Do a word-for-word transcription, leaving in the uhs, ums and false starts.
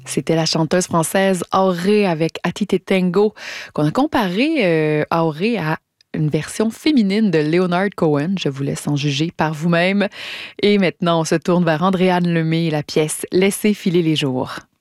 C'était la chanteuse française Auré avec Atite Tango, qu'on a comparé euh, Auré à une version féminine de Leonard Cohen. Je vous laisse en juger par vous-même. Et maintenant, on se tourne vers Andréane Lemay et la pièce Laissez filer les jours.